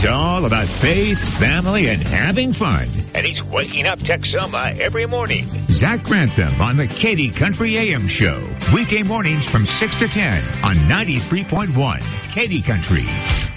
He's all about faith, family, and having fun. And he's waking up Texoma every morning. Zach Grantham on the Katy Country AM Show. Weekday mornings from 6 to 10 on 93.1 Katy Country.